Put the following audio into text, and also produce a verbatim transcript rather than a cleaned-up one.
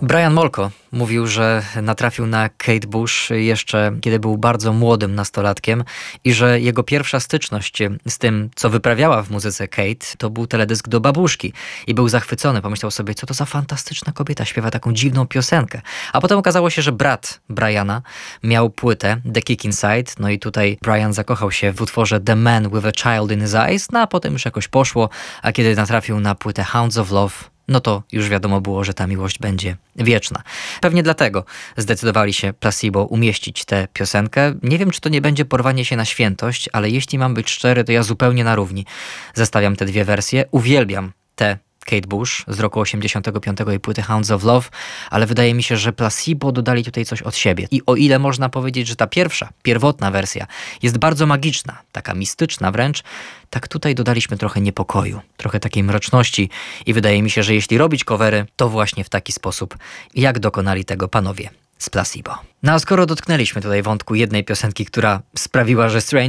Brian Molko mówił, że natrafił na Kate Bush jeszcze kiedy był bardzo młodym nastolatkiem i że jego pierwsza styczność z tym, co wyprawiała w muzyce Kate, to był teledysk do babuszki i był zachwycony. Pomyślał sobie, co to za fantastyczna kobieta, śpiewa taką dziwną piosenkę. A potem okazało się, że brat Briana miał płytę The Kick Inside, no i tutaj Brian zakochał się w utworze The Man with a Child in His Eyes, no a potem już jakoś poszło, a kiedy natrafił na płytę Hounds of Love, no to już wiadomo było, że ta miłość będzie wieczna. Pewnie dlatego zdecydowali się Placebo umieścić tę piosenkę. Nie wiem, czy to nie będzie porwanie się na świętość, ale jeśli mam być szczery, to ja zupełnie na równi zestawiam te dwie wersje. Uwielbiam tę Kate Bush z roku osiemdziesiątego piątego i płyty Hounds of Love, ale wydaje mi się, że Placebo dodali tutaj coś od siebie. I o ile można powiedzieć, że ta pierwsza, pierwotna wersja jest bardzo magiczna, taka mistyczna wręcz, tak tutaj dodaliśmy trochę niepokoju, trochę takiej mroczności i wydaje mi się, że jeśli robić covery, to właśnie w taki sposób, jak dokonali tego panowie z Placebo. No a skoro dotknęliśmy tutaj wątku jednej piosenki, która sprawiła, że Strange